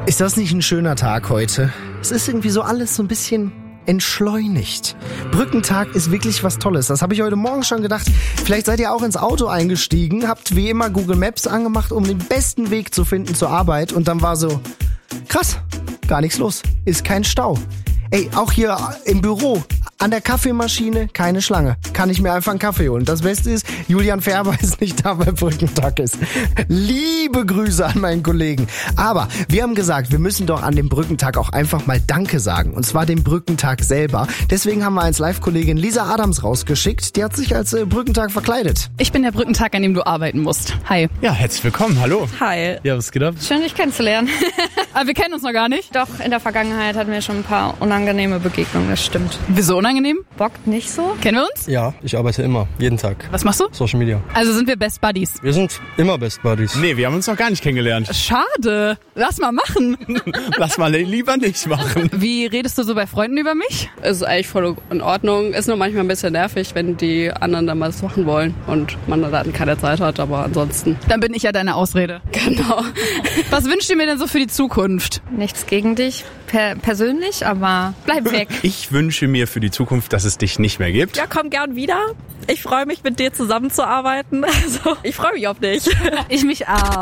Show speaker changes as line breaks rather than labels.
Ist das nicht ein schöner Tag heute? Es ist irgendwie so alles so ein bisschen entschleunigt. Brückentag ist wirklich was Tolles. Das habe ich heute Morgen schon gedacht. Vielleicht seid ihr auch ins Auto eingestiegen, habt wie immer Google Maps angemacht, um den besten Weg zu finden zur Arbeit. Und dann war so, krass, gar nichts los. Ist kein Stau. Ey, auch hier im Büro, an der Kaffeemaschine, keine Schlange. Kann ich mir einfach einen Kaffee holen. Das Beste ist, Julian Färber ist nicht da, weil Brückentag ist. Liebe Grüße an meinen Kollegen. Aber wir haben gesagt, wir müssen doch an dem Brückentag auch einfach mal Danke sagen. Und zwar dem Brückentag selber. Deswegen haben wir als Live-Kollegin Lisa Adams rausgeschickt. Die hat sich als Brückentag verkleidet.
Ich bin der Brückentag, an dem du arbeiten musst. Hi.
Ja, herzlich willkommen. Hallo.
Hi.
Ja, was geht ab?
Schön, dich kennenzulernen.
Aber wir kennen uns noch gar nicht.
Doch, in der Vergangenheit hatten wir schon ein paar unangenehme Begegnungen, das stimmt.
Wieso unangenehm?
Bockt nicht so?
Kennen wir uns?
Ja, ich arbeite immer, jeden Tag.
Was machst du?
Social Media.
Also sind wir Best Buddies.
Wir sind immer Best Buddies.
Nee, wir haben uns noch gar nicht kennengelernt.
Schade. Lass mal machen.
Lass mal lieber nicht machen.
Wie redest du so bei Freunden über mich?
Es ist eigentlich voll in Ordnung. Ist nur manchmal ein bisschen nervig, wenn die anderen dann mal was machen wollen und man dann keine Zeit hat, aber ansonsten.
Dann bin ich ja deine Ausrede.
Genau.
Was wünschst du mir denn so für die Zukunft?
Nichts gegen dich persönlich, aber bleib weg.
Ich wünsche mir für die Zukunft, dass es dich nicht mehr gibt.
Ja, komm gern wieder. Ich freue mich, mit dir zusammenzuarbeiten. Also, ich freue mich auf dich.
Ich mich auch.